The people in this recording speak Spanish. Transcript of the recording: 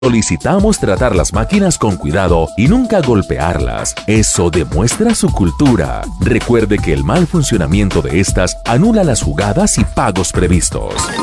Solicitamos tratar las máquinas con cuidado y nunca golpearlas. Eso demuestra su cultura. Recuerde que el mal funcionamiento de estas anula las jugadas y pagos previstos.